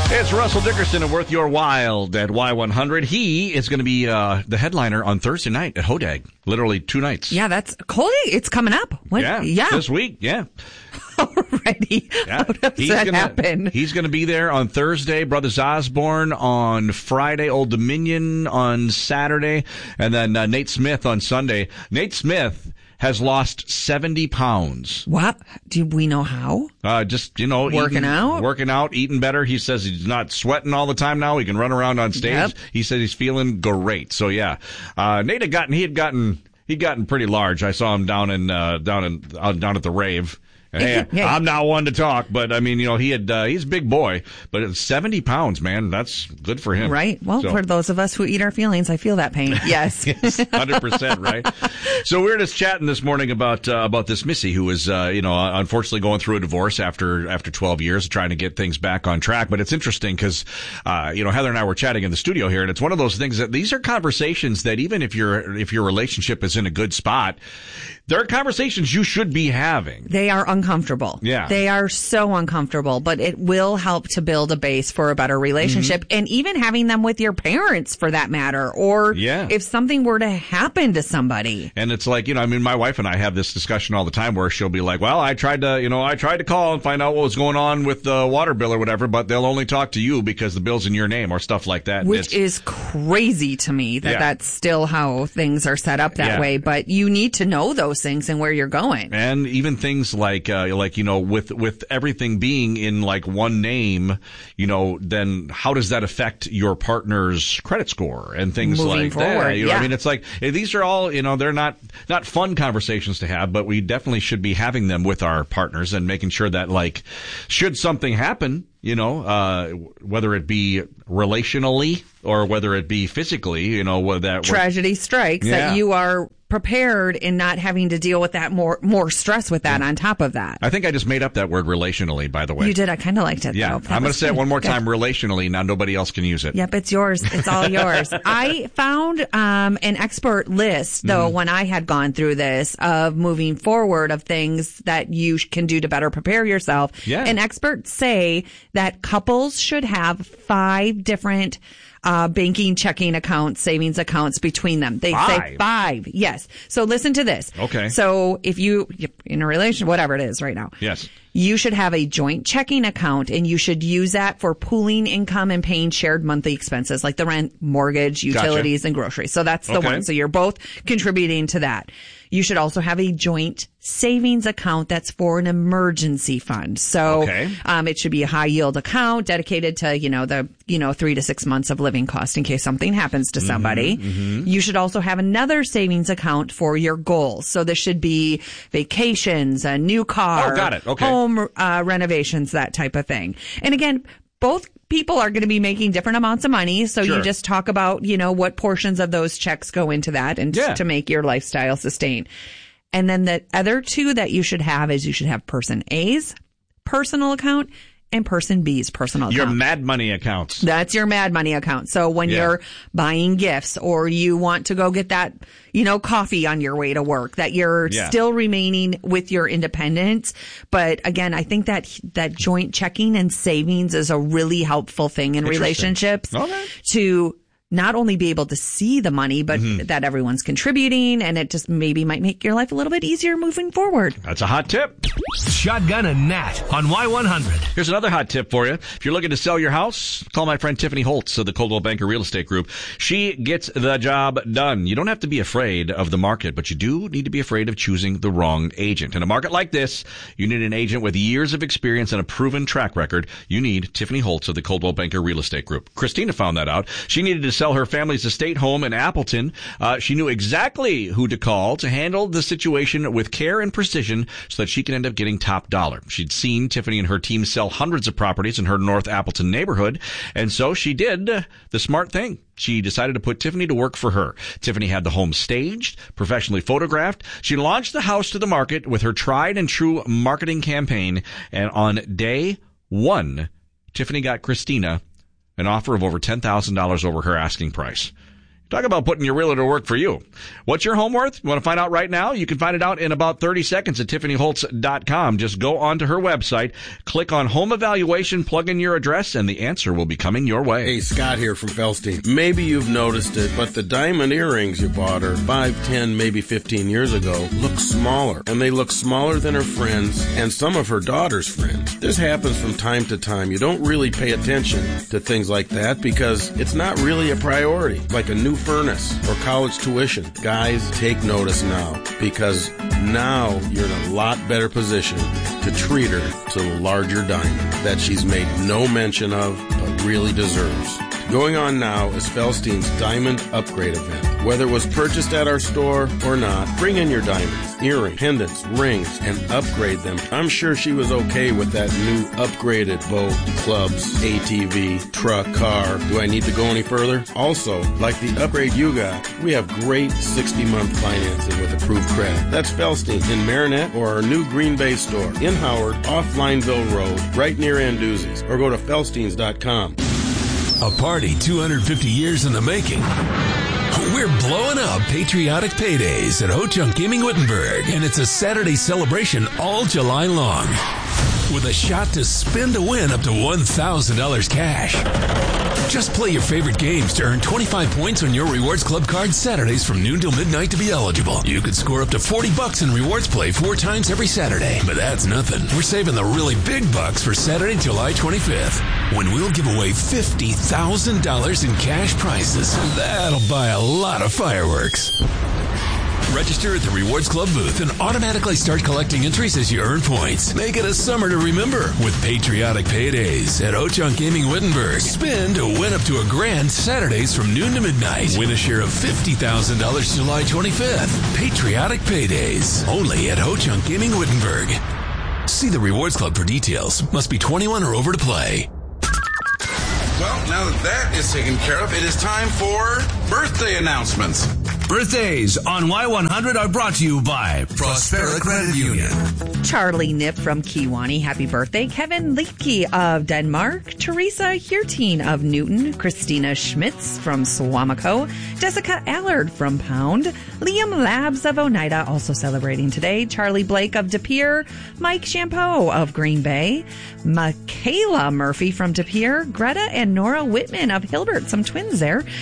It's Russell Dickerson of Worth Your Wild at Y100. He is going to be the headliner on Thursday night at Hodag. Literally 2 nights. Yeah, that's cool. It's coming up. Yeah, this week. Yeah. Already. Yeah. How does that happen? He's going to be there on Thursday. Brothers Osborne on Friday. Old Dominion on Saturday. And then Nate Smith on Sunday. Nate Smith has lost 70 pounds. What? Do we know how? Just, Working out, eating better. He says he's not sweating all the time now. He can run around on stage. Yep. He says he's feeling great. So yeah, Nate had gotten pretty large. I saw him down at the rave. Hey, I'm not one to talk, but I mean, he's a big boy, but it's 70 pounds, man. That's good for him. Right. Well, for those of us who eat our feelings, I feel that pain. Yes. Yes, 100%, right? So we're just chatting this morning about this Missy who is, unfortunately going through a divorce after 12 years, trying to get things back on track. But it's interesting because, Heather and I were chatting in the studio here, and it's one of those things that these are conversations that even if your relationship is in a good spot, there are conversations you should be having. They are uncomfortable. Yeah. They are so uncomfortable, but it will help to build a base for a better relationship. Mm-hmm. And even having them with your parents for that matter, or if something were to happen to somebody. And it's like, my wife and I have this discussion all the time where she'll be like, well, I tried to call and find out what was going on with the water bill or whatever, but they'll only talk to you because the bill's in your name or stuff like that. Which is crazy to me that that's still how things are set up that way. But you need to know those things and where you're going. And even things like with everything being in like one name, then how does that affect your partner's credit score and things moving like forward, that? I mean, it's like these are all, they're not fun conversations to have, but we definitely should be having them with our partners and making sure that should something happen, whether it be relationally or whether it be physically, that tragedy strikes, that you are prepared and not having to deal with that more stress with that on top of that. I think I just made up that word relationally, by the way. You did. I kind of liked it. Yeah. Though. I'm going to say it one more time, relationally. Now nobody else can use it. Yep. It's yours. It's all yours. I found an expert list, though, when I had gone through this of moving forward of things that you can do to better prepare yourself. Yeah. And experts say that couples should have 5 different banking, checking accounts, savings accounts between them. They say 5. Yes. So listen to this. Okay. So if you're in a relation, whatever it is right now. Yes. You should have a joint checking account, and you should use that for pooling income and paying shared monthly expenses like the rent, mortgage, utilities, and groceries. So that's the one. So you're both contributing to that. You should also have a joint savings account that's for an emergency fund. So it should be a high yield account dedicated to, the 3 to 6 months of living cost in case something happens to somebody. Mm-hmm. You should also have another savings account for your goals. So this should be vacations, a new car, home renovations, that type of thing. And again, both people are going to be making different amounts of money. So you just talk about, what portions of those checks go into that and to make your lifestyle sustain. And then the other 2 that you should have is you should have person A's personal account and person B's personal account. Your Mad Money accounts. That's your Mad Money account. So when you're buying gifts or you want to go get that, coffee on your way to work, that you're still remaining with your independence. But again, I think that joint checking and savings is a really helpful thing in relationships to not only be able to see the money, but that everyone's contributing, and it just maybe might make your life a little bit easier moving forward. That's a hot tip. Shotgun and Nat on Y100. Here's another hot tip for you. If you're looking to sell your house, call my friend Tiffany Holtz of the Coldwell Banker Real Estate Group. She gets the job done. You don't have to be afraid of the market, but you do need to be afraid of choosing the wrong agent. In a market like this, you need an agent with years of experience and a proven track record. You need Tiffany Holtz of the Coldwell Banker Real Estate Group. Christina found that out. She needed to sell her family's estate home in Appleton. She knew exactly who to call to handle the situation with care and precision so that she can end up getting top dollar. She'd seen Tiffany and her team sell hundreds of properties in her North Appleton neighborhood, and so she did the smart thing. She decided to put Tiffany to work for her. Tiffany had the home staged, professionally photographed. She launched the house to the market with her tried and true marketing campaign, and on day 1, Tiffany got Christina an offer of over $10,000 over her asking price. Talk about putting your realtor to work for you. What's your home worth? You want to find out right now? You can find it out in about 30 seconds at TiffanyHoltz.com. Just go onto her website, click on Home Evaluation, plug in your address, and the answer will be coming your way. Hey, Scott here from Felstein. Maybe you've noticed it, but the diamond earrings you bought her 5, 10, maybe 15 years ago look smaller. And they look smaller than her friends and some of her daughter's friends. This happens from time to time. You don't really pay attention to things like that because it's not really a priority, like a new furnace or college tuition. Guys, take notice now, because now you're in a lot better position to treat her to the larger diamond that she's made no mention of but really deserves. Going on now is Felstein's Diamond Upgrade event. Whether it was purchased at our store or not, bring in your diamonds, earrings, pendants, rings, and upgrade them. I'm sure she was okay with that new upgraded boat, clubs, ATV, truck, car. Do I need to go any further? Also, like the upgrade you got, we have great 60-month financing with approved credit. That's Felstein in Marinette or our new Green Bay store in Howard off Lineville Road, right near Anduzzi's, or go to felsteins.com. A party 250 years in the making. We're blowing up Patriotic Paydays at Ho-Chunk Gaming Wittenberg, and it's a Saturday celebration all July long with a shot to spin to win up to $1,000 cash. Just play your favorite games to earn 25 points on your Rewards Club card Saturdays from noon till midnight to be eligible. You could score up to $40 in Rewards Play 4 times every Saturday. But that's nothing. We're saving the really big bucks for Saturday, July 25th, when we'll give away $50,000 in cash prizes. That'll buy a lot of fireworks. Register at the Rewards Club booth and automatically start collecting entries as you earn points. Make it a summer to remember with Patriotic Paydays at Ho-Chunk Gaming Wittenberg. Spin to win up to $1,000 Saturdays from noon to midnight. Win a share of $50,000 July 25th. Patriotic Paydays. Only at Ho-Chunk Gaming Wittenberg. See the Rewards Club for details. Must be 21 or over to play. Well, now that is taken care of, it is time for birthday announcements. Birthdays on Y100 are brought to you by Prospera Credit Union. Charlie Nip from Kiwani, happy birthday. Kevin Liedtke of Denmark. Teresa Hirtine of Newton. Christina Schmitz from Swamico. Jessica Allard from Pound. Liam Labs of Oneida, also celebrating today. Charlie Blake of De Pere. Mike Champeau of Green Bay. Michaela Murphy from De Pere. Greta and Nora Whitman of Hilbert, some twins there.